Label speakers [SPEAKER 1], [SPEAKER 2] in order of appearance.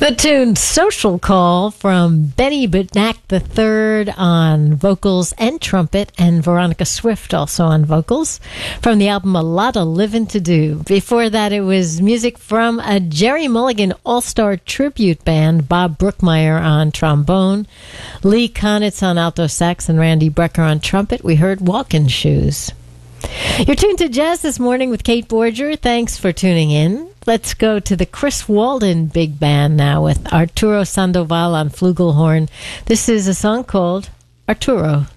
[SPEAKER 1] The tune Social Call from Benny Bitnack III on vocals and trumpet, and Veronica Swift also on vocals, from the album A Lot of Livin' to Do. Before that, it was music from a Jerry Mulligan all-star tribute band, Bob Brookmeyer on trombone, Lee Konitz on alto sax, and Randy Brecker on trumpet. We heard Walkin' Shoes. You're tuned to Jazz This Morning with Kate Borger. Thanks for tuning in. Let's go to the Chris Walden Big Band now with Arturo Sandoval on flugelhorn. This is a song called Arturo.